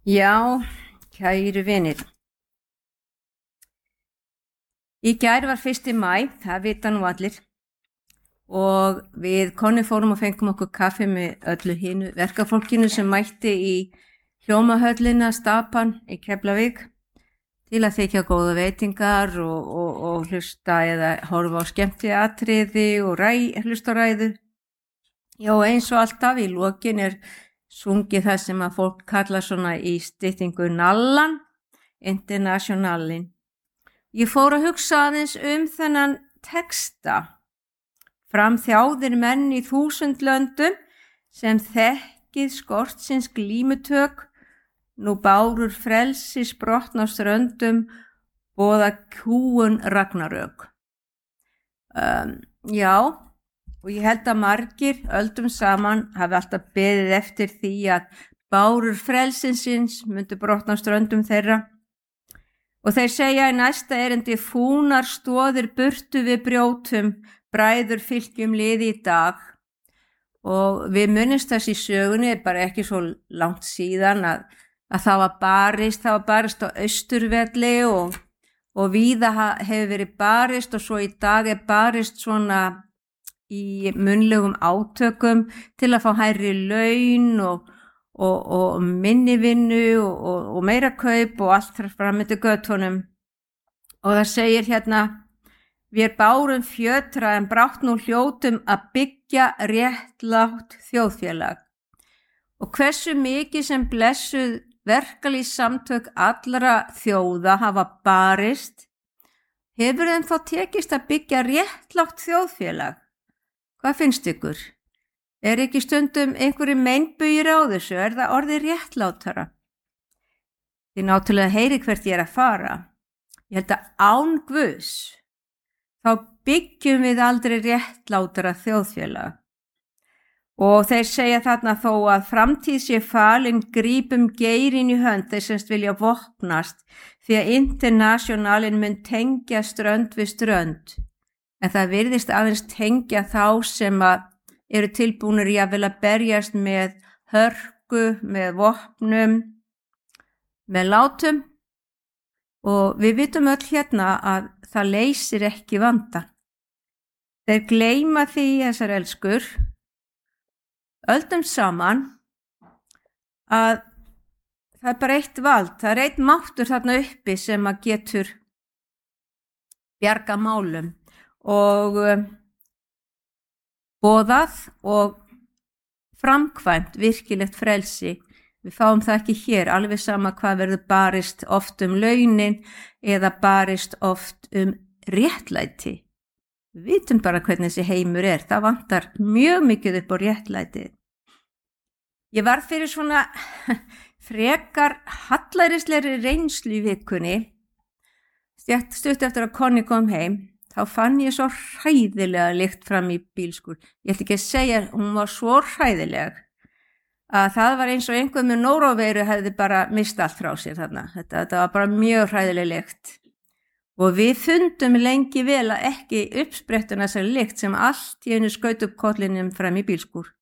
Já, kæru vinir. Í gær var 1. maí, það vita nú allir, og við Konni fórum og fengum okkur kaffi með öllu hinu verkafólkinu sem mætti í hljómahöllina Stapan í Keflavík til að þykja góða veitingar og hlusta eða horfa á skemmtiatriði og hlusta á ræðu. Já, eins og alltaf í lokin sungið það sem að fólk kalla svona í styttingu nallan, internationalin. Ég fór að hugsa aðeins þennan texta. Framþjáðir menn í 1000 löndum sem þekkið skortsins glímutök, nú bárur frelsis brotna á ströndum, boða kúgun ragnarök. Já, og ég held að margir öldum saman hafi alltaf beðið eftir því að bárur frelsinsins myndu brotna á ströndum þeirra. Og þeir segja í næsta erindi fúnar stoðir burtu við brjótum, bræður fylgjum liði í dag. Og við munumst þess í sögunni, bara ekki svo langt síðan að það var barist á Austurvelli og víða hefur verið barist og svo í dag barist svona í munnlegum átökum til að fá hærri laun og minni vinnu og meira kaup og allt fram eftir götunum. Og það segir hérna, við bárum fjötra en brátt nú hljótum að byggja réttlátt þjóðfélag. Og hversu mikið sem blessuð verkalýðssamtök allra þjóða hafa barist, hefur þeim þá tekist að byggja réttlátt þjóðfélag? Hvað finnst ykkur? Ekki stundum einhverju meinbugir á þessu? Það orðið réttlátara? Þið náttúrulega heyri hvert ég að fara. Ég held að án Guðs, þá byggjum við aldrei réttlátara þjóðfélag. Og þeir segja þarna þó að framtíð sé falin, grípum geirin í hönd, þeir semst vilja vopnast, því að internationalin mun tengja strönd við strönd. En það virðist aðeins tengja þá sem að eru tilbúnir jafnvel að berjast með hörku, með vopnum, með látum. Og við vitum öll hérna að það leysir ekki vandann. Þeir gleyma því, þessar elskur, öldum saman að það bara eitt vald, það einn máttur þarna uppi sem að getur bjarga málum og boðað og framkvæmt virkilegt frelsi. Við fáum það ekki hér, alveg sama hvað verður barist oft launin eða barist oft réttlæti. Við vitum bara hvernig þessi heimur það vantar mjög mikið upp á réttlæti. Ég varð fyrir svona frekar hallærislegri reynslu í vikunni. Stutt eftir að Konni kom heim, þá fann ég svo hræðilega lykt fram í bílskúr. Ég ætla ekki að segja, hún var svo hræðileg að það var eins og einhver með nóróveiru hefði bara mist allt frá sér þarna. Þetta var bara mjög hræðileg lykt. Og við fundum lengi vel að ekki uppsprettuna þessari lykt sem allt í einu skaut upp kollinum fram í bílskúr.